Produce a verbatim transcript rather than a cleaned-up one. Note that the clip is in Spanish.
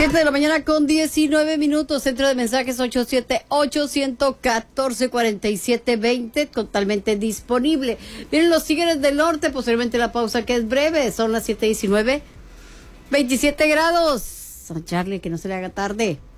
siete de la mañana con diecinueve minutos. Centro de mensajes ocho siete ocho, uno cuatro, cuatro siete dos cero. Totalmente disponible. Vienen los Tigres del Norte. Posteriormente la pausa que es breve. Son las siete diecinueve. veintisiete grados. San Charlie, que no se le haga tarde.